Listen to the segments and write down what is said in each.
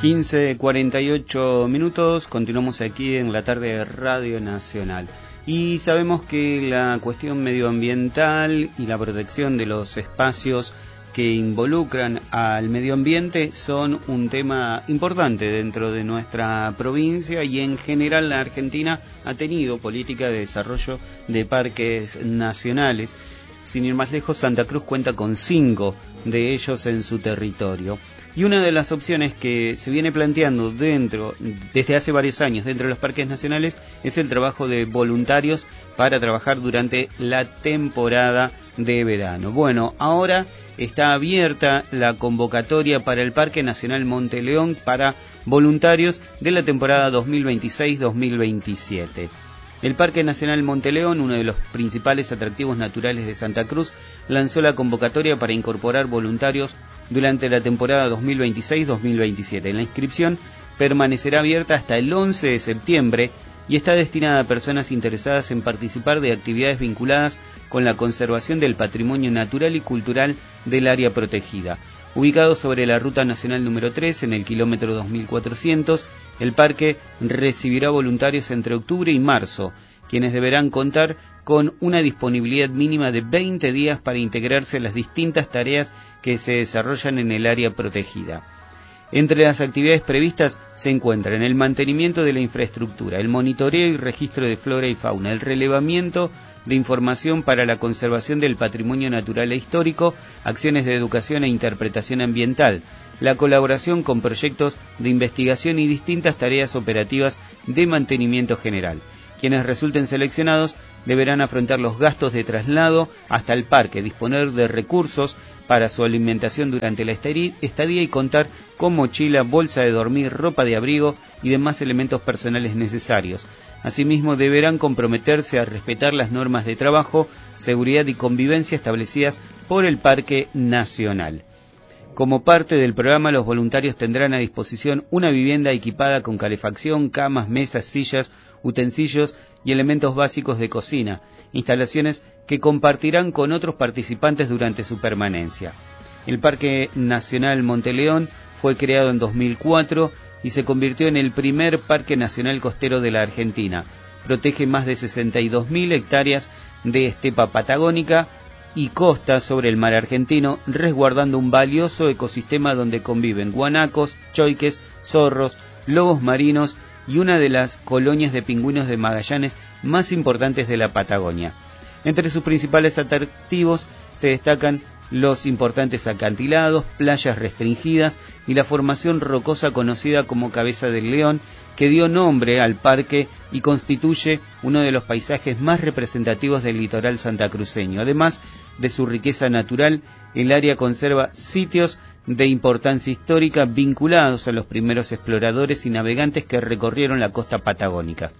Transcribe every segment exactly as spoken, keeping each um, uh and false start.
quince cuarenta y ocho minutos, continuamos aquí en la tarde de Radio Nacional. Y sabemos que la cuestión medioambiental y la protección de los espacios que involucran al medio ambiente son un tema importante dentro de nuestra provincia, y en general la Argentina ha tenido política de desarrollo de parques nacionales. Sin ir más lejos, Santa Cruz cuenta con cinco de ellos en su territorio. Y una de las opciones que se viene planteando dentro, desde hace varios años, dentro de los parques nacionales, es el trabajo de voluntarios para trabajar durante la temporada de verano. Bueno, ahora está abierta la convocatoria para el Parque Nacional Monte León para voluntarios de la temporada dos mil veintiséis dos mil veintisiete. El Parque Nacional Monte León, uno de los principales atractivos naturales de Santa Cruz, lanzó la convocatoria para incorporar voluntarios durante la temporada dos mil veintiséis dos mil veintisiete. La inscripción permanecerá abierta hasta el once de septiembre y está destinada a personas interesadas en participar de actividades vinculadas con la conservación del patrimonio natural y cultural del área protegida. Ubicado sobre la Ruta Nacional número tres, en el kilómetro dos mil cuatrocientos, el parque recibirá voluntarios entre octubre y marzo, quienes deberán contar con una disponibilidad mínima de veinte días para integrarse en las distintas tareas que se desarrollan en el área protegida. Entre las actividades previstas se encuentran el mantenimiento de la infraestructura, el monitoreo y registro de flora y fauna, el relevamiento de información para la conservación del patrimonio natural e histórico, acciones de educación e interpretación ambiental, la colaboración con proyectos de investigación y distintas tareas operativas de mantenimiento general. Quienes resulten seleccionados deberán afrontar los gastos de traslado hasta el parque, disponer de recursos para su alimentación durante la estadía y contar con mochila, bolsa de dormir, ropa de abrigo y demás elementos personales necesarios. Asimismo, deberán comprometerse a respetar las normas de trabajo, seguridad y convivencia establecidas por el Parque Nacional. Como parte del programa, los voluntarios tendrán a disposición una vivienda equipada con calefacción, camas, mesas, sillas, utensilios y elementos básicos de cocina, instalaciones que compartirán con otros participantes durante su permanencia. El Parque Nacional Monte León fue creado en dos mil cuatro y se convirtió en el primer parque nacional costero de la Argentina. Protege más de sesenta y dos mil hectáreas de estepa patagónica y costa sobre el mar argentino, resguardando un valioso ecosistema donde conviven guanacos, choiques, zorros, lobos marinos y una de las colonias de pingüinos de Magallanes más importantes de la Patagonia. Entre sus principales atractivos se destacan los importantes acantilados, playas restringidas y la formación rocosa conocida como Cabeza del León, que dio nombre al parque y constituye uno de los paisajes más representativos del litoral santacruceño. Además de su riqueza natural, el área conserva sitios de importancia histórica vinculados a los primeros exploradores y navegantes que recorrieron la costa patagónica.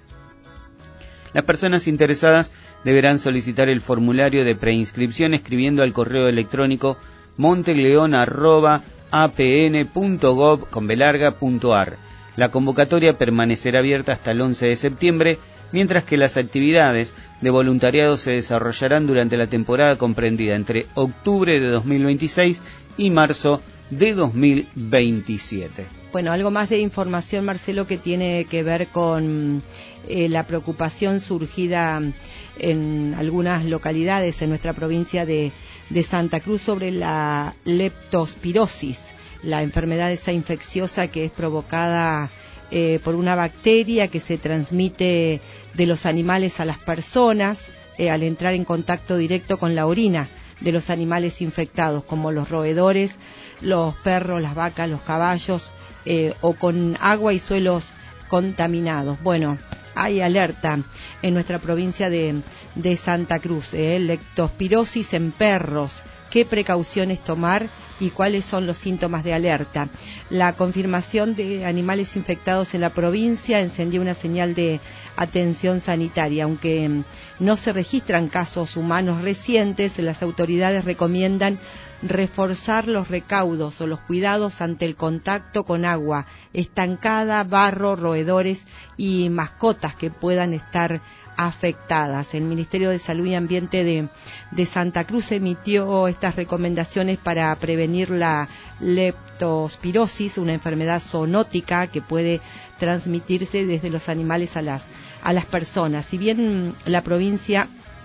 Las personas interesadas deberán solicitar el formulario de preinscripción escribiendo al correo electrónico monteleon arroba a p n punto gov punto a r. La convocatoria permanecerá abierta hasta el once de septiembre, mientras que las actividades de voluntariado se desarrollarán durante la temporada comprendida entre octubre de dos mil veintiséis y marzo de dos mil veintisiete. Bueno, algo más de información, Marcelo, que tiene que ver con eh, la preocupación surgida en algunas localidades en nuestra provincia de, de Santa Cruz sobre la leptospirosis, la enfermedad esa infecciosa que es provocada eh, por una bacteria que se transmite de los animales a las personas eh, al entrar en contacto directo con la orina de los animales infectados, como los roedores, los perros, las vacas, los caballos, eh, o con agua y suelos contaminados. Bueno, hay alerta en nuestra provincia de, de Santa Cruz, eh, leptospirosis en perros. ¿Qué precauciones tomar y cuáles son los síntomas de alerta? La confirmación de animales infectados en la provincia encendió una señal de atención sanitaria. Aunque no se registran casos humanos recientes, las autoridades recomiendan reforzar los recaudos o los cuidados ante el contacto con agua estancada, barro, roedores y mascotas que puedan estar afectadas. El Ministerio de Salud y Ambiente de, de Santa Cruz emitió estas recomendaciones para prevenir la leptospirosis, una enfermedad zoonótica que puede transmitirse desde los animales a las, a las personas. Si bien la provincia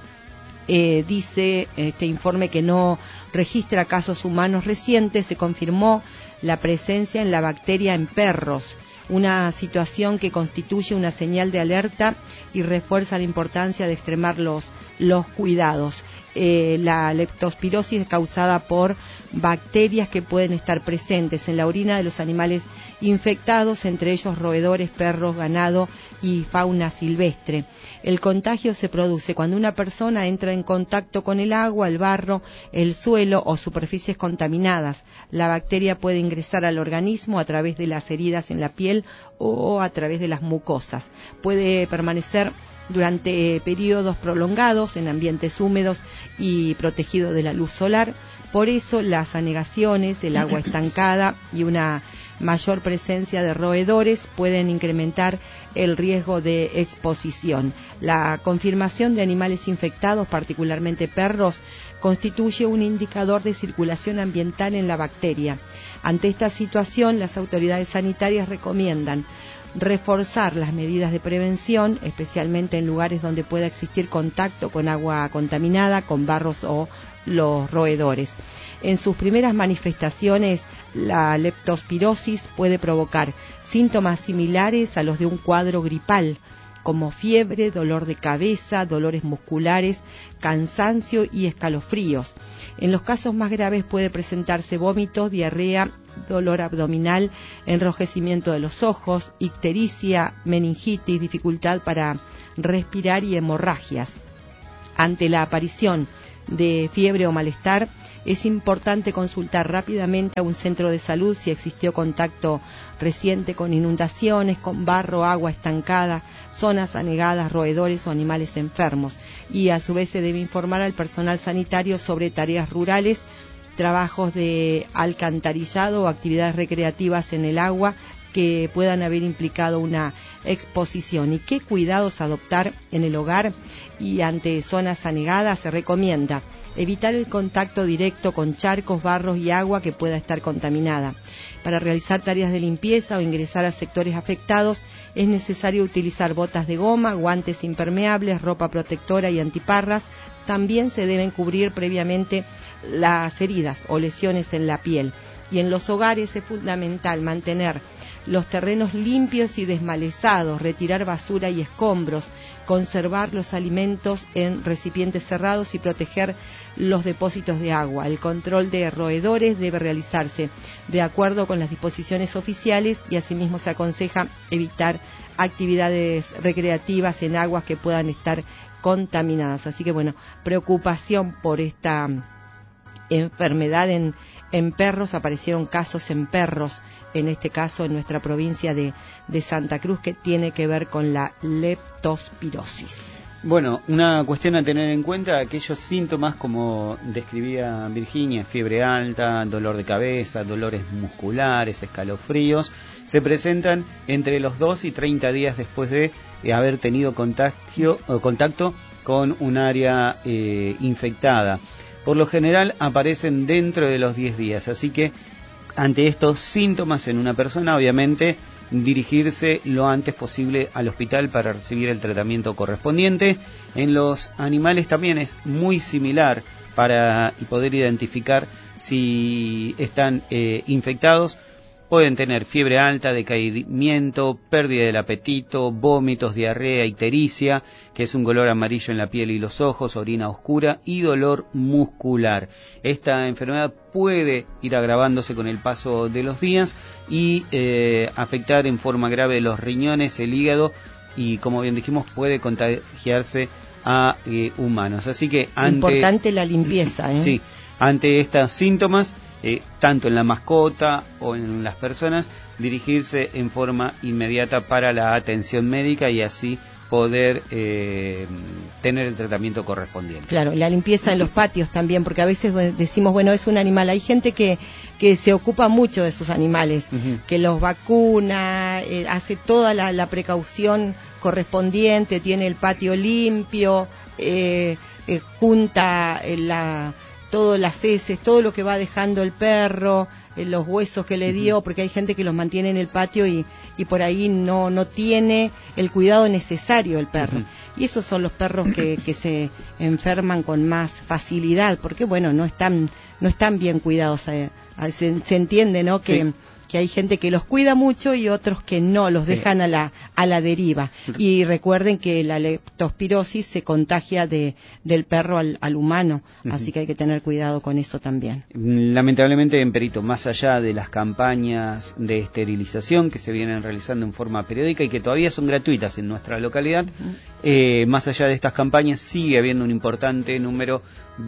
eh, dice este informe que no registra casos humanos recientes, se confirmó la presencia en la bacteria en perros, una situación que constituye una señal de alerta y refuerza la importancia de extremar los, los cuidados. Eh, la leptospirosis es causada por bacterias que pueden estar presentes en la orina de los animales infectados, entre ellos roedores, perros, ganado y fauna silvestre. El contagio se produce cuando una persona entra en contacto con el agua, el barro, el suelo o superficies contaminadas. La bacteria puede ingresar al organismo a través de las heridas en la piel o a través de las mucosas. Puede permanecer durante periodos prolongados en ambientes húmedos y protegidos de la luz solar. Por eso las anegaciones, el agua estancada y una mayor presencia de roedores pueden incrementar el riesgo de exposición. La confirmación de animales infectados, particularmente perros, constituye un indicador de circulación ambiental en la bacteria. Ante esta situación, las autoridades sanitarias recomiendan reforzar las medidas de prevención, especialmente en lugares donde pueda existir contacto con agua contaminada, con barros o los roedores. En sus primeras manifestaciones, la leptospirosis puede provocar síntomas similares a los de un cuadro gripal, como fiebre, dolor de cabeza, dolores musculares, cansancio y escalofríos. En los casos más graves puede presentarse vómitos, diarrea, dolor abdominal, enrojecimiento de los ojos, ictericia, meningitis, dificultad para respirar y hemorragias. Ante la aparición de fiebre o malestar, es importante consultar rápidamente a un centro de salud si existió contacto reciente con inundaciones, con barro, agua estancada, zonas anegadas, roedores o animales enfermos. Y a su vez se debe informar al personal sanitario sobre tareas rurales, trabajos de alcantarillado o actividades recreativas en el agua que puedan haber implicado una exposición. ¿Y qué cuidados adoptar en el hogar y ante zonas anegadas? Se recomienda evitar el contacto directo con charcos, barros y agua que pueda estar contaminada. Para realizar tareas de limpieza o ingresar a sectores afectados es necesario utilizar botas de goma, guantes impermeables, ropa protectora y antiparras. También se deben cubrir previamente las heridas o lesiones en la piel. Y en los hogares es fundamental mantener los terrenos limpios y desmalezados, retirar basura y escombros, conservar los alimentos en recipientes cerrados y proteger los depósitos de agua. El control de roedores debe realizarse de acuerdo con las disposiciones oficiales y asimismo se aconseja evitar actividades recreativas en aguas que puedan estar contaminadas. Así que bueno, preocupación por esta enfermedad en, en perros. Aparecieron casos en perros, en este caso en nuestra provincia de, de Santa Cruz, que tiene que ver con la leptospirosis. Bueno, una cuestión a tener en cuenta, aquellos síntomas como describía Virginia, fiebre alta, dolor de cabeza, dolores musculares, escalofríos, se presentan entre los dos y treinta días después de eh, haber tenido contagio, o contacto con un área eh, infectada. Por lo general aparecen dentro de los diez días, así que ante estos síntomas en una persona, obviamente, dirigirse lo antes posible al hospital para recibir el tratamiento correspondiente. En los animales también es muy similar para poder identificar si están eh, infectados. Pueden tener fiebre alta, decaimiento, pérdida del apetito, vómitos, diarrea, ictericia, que es un color amarillo en la piel y los ojos, orina oscura y dolor muscular. Esta enfermedad puede ir agravándose con el paso de los días y eh, afectar en forma grave los riñones, el hígado y, como bien dijimos, puede contagiarse a eh, humanos. Así que ante... Importante la limpieza, ¿eh? Sí, ante estos síntomas eh, tanto en la mascota o en las personas, dirigirse en forma inmediata para la atención médica y así poder eh, tener el tratamiento correspondiente. Claro, la limpieza de los patios también, porque a veces decimos, bueno, es un animal. Hay gente que, que se ocupa mucho de sus animales, uh-huh. que los vacuna, eh, hace toda la, la precaución correspondiente, tiene el patio limpio, eh, eh, junta la, todas las heces, todo lo que va dejando el perro, eh, los huesos que le dio, uh-huh. porque hay gente que los mantiene en el patio y, y por ahí no, no tiene el cuidado necesario el perro. Uh-huh. Y esos son los perros que, que se enferman con más facilidad, porque bueno, no están, no están bien cuidados. Eh, se, se entiende, ¿no? Que sí. que hay gente que los cuida mucho y otros que no, los dejan sí. a la a la deriva. Y recuerden que la leptospirosis se contagia de del perro al, al humano, uh-huh. así que hay que tener cuidado con eso también. Lamentablemente, en Perito, más allá de las campañas de esterilización que se vienen realizando en forma periódica y que todavía son gratuitas en nuestra localidad, uh-huh. eh, más allá de estas campañas sigue habiendo un importante número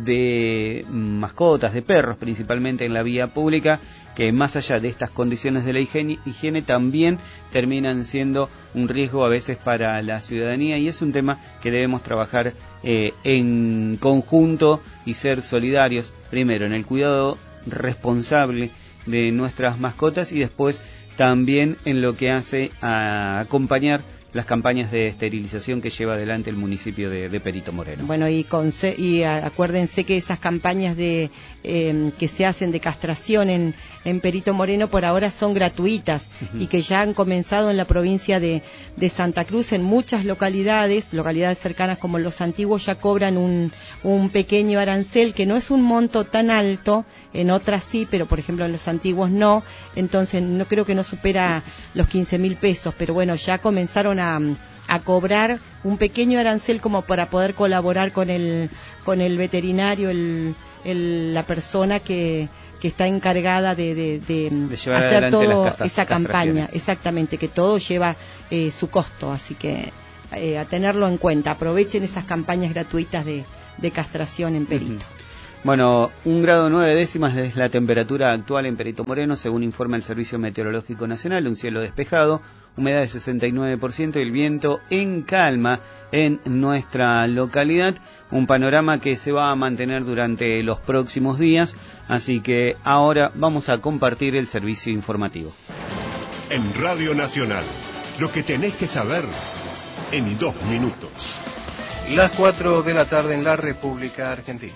de mascotas, de perros, principalmente en la vía pública, que más allá de estas condiciones de la higiene, higiene también terminan siendo un riesgo a veces para la ciudadanía, y es un tema que debemos trabajar eh, en conjunto y ser solidarios, primero en el cuidado responsable de nuestras mascotas y después también en lo que hace a acompañar las campañas de esterilización que lleva adelante el municipio de, de Perito Moreno. Bueno, y, con, y acuérdense que esas campañas de eh, que se hacen de castración en, en Perito Moreno por ahora son gratuitas, uh-huh. y que ya han comenzado en la provincia de, de Santa Cruz. En muchas localidades, localidades cercanas como Los Antiguos, ya cobran un, un pequeño arancel, que no es un monto tan alto, en otras sí, pero por ejemplo en Los Antiguos no, entonces no creo que no supera los quince mil pesos, pero bueno, ya comenzaron a, a cobrar un pequeño arancel como para poder colaborar con el con el veterinario, el, el la persona que, que está encargada de, de, de, de hacer toda esa campaña, exactamente, que todo lleva eh, su costo, así que eh, a tenerlo en cuenta. Aprovechen esas campañas gratuitas de, de castración en Perito. Uh-huh. Bueno, un grado nueve décimas es la temperatura actual en Perito Moreno, según informa el Servicio Meteorológico Nacional. Un cielo despejado, humedad de sesenta y nueve por ciento y el viento en calma en nuestra localidad. Un panorama que se va a mantener durante los próximos días, así que ahora vamos a compartir el servicio informativo. En Radio Nacional, lo que tenés que saber en dos minutos. Las cuatro de la tarde en la República Argentina.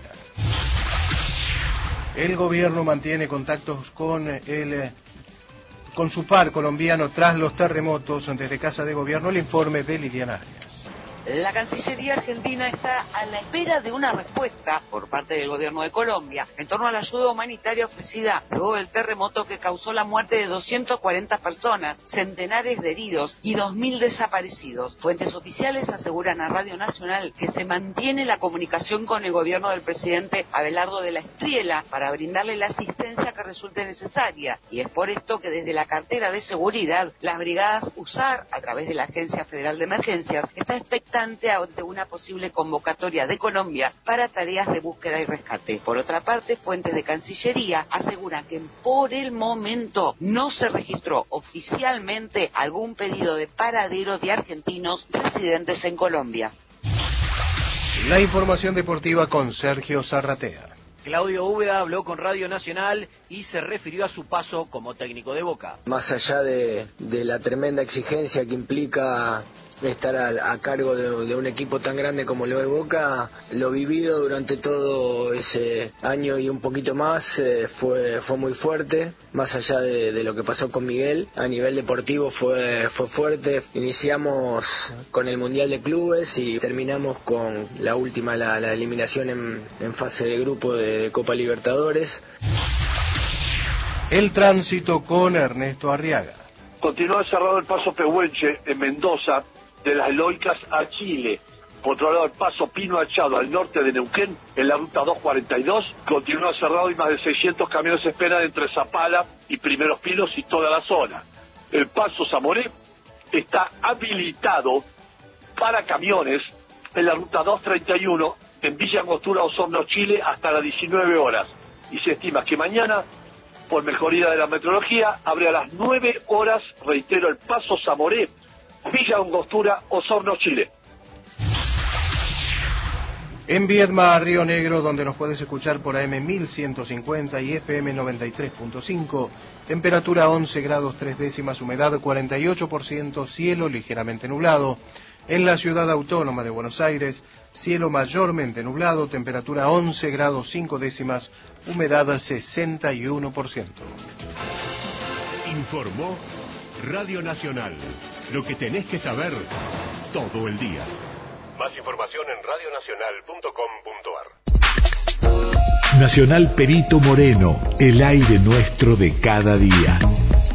El gobierno mantiene contactos con el con su par colombiano tras los terremotos. Desde Casa de Gobierno, el informe de Liliana Arias. La Cancillería Argentina está a la espera de una respuesta por parte del gobierno de Colombia en torno a la ayuda humanitaria ofrecida luego del terremoto que causó la muerte de doscientas cuarenta personas, centenares de heridos y dos mil desaparecidos. Fuentes oficiales aseguran a Radio Nacional que se mantiene la comunicación con el gobierno del presidente Abelardo de la Espriella para brindarle la asistencia que resulte necesaria, y es por esto que desde la cartera de seguridad las brigadas U S A R, a través de la Agencia Federal de Emergencias, está expectante ante una posible convocatoria de Colombia para tareas de búsqueda y rescate. Por otra parte, fuentes de Cancillería aseguran que por el momento no se registró oficialmente algún pedido de paradero de argentinos residentes en Colombia. La información deportiva con Sergio Zarratea. Claudio Úbeda habló con Radio Nacional y se refirió a su paso como técnico de Boca. Más allá de, de la tremenda exigencia que implica estar a, a cargo de, de un equipo tan grande como lo de Boca, lo vivido durante todo ese año y un poquito más eh, fue fue muy fuerte, más allá de, de lo que pasó con Miguel. A nivel deportivo fue fue fuerte. Iniciamos con el Mundial de Clubes y terminamos con la última, la, la eliminación en, en fase de grupo de, de Copa Libertadores. El tránsito con Ernesto Arriaga. Continúa cerrado el paso Pehuenche en Mendoza, de las Loicas a Chile. Por otro lado, el paso Pino Achado al norte de Neuquén, en la ruta doscientos cuarenta y dos, continúa cerrado y más de seiscientos camiones esperan entre Zapala y Primeros Pinos y toda la zona. El paso Zamoré está habilitado para camiones en la ruta doscientos treinta y uno, en Villa Angostura, Osorno, Chile, hasta las diecinueve horas. Y se estima que mañana por mejoría de la meteorología, abre a las nueve horas, reitero, el Paso Zamoré, Villa Angostura, Osorno, Chile. En Viedma, Río Negro, donde nos puedes escuchar por A M mil ciento cincuenta y F M noventa y tres punto cinco, temperatura once grados tres décimas, humedad cuarenta y ocho por ciento, cielo ligeramente nublado. En la ciudad autónoma de Buenos Aires, cielo mayormente nublado, temperatura once grados cinco décimas, humedad sesenta y uno por ciento. Informó Radio Nacional, lo que tenés que saber todo el día. Más información en radio nacional punto com punto a r. Nacional Perito Moreno, el aire nuestro de cada día.